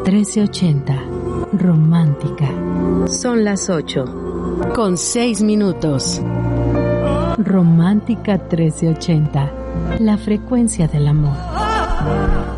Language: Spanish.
1380. Romántica. Son las 8:06. Romántica 1380. La frecuencia del amor.